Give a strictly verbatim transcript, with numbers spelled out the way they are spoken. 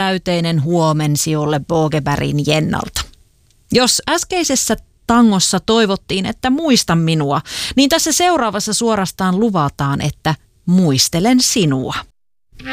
täyteinen huomen sinulle Bogebergin Jennalta. Jos äskeisessä tangossa toivottiin, että muista minua, niin tässä seuraavassa suorastaan luvataan, että muistelen sinua.